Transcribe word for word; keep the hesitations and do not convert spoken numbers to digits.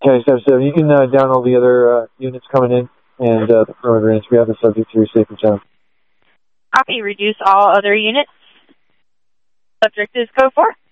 Okay, so, so you can uh, down all the other uh, units coming in and uh, the perimeter ends. We have the subject to your safe and sound. Copy. Reduce all other units. Subject is code four.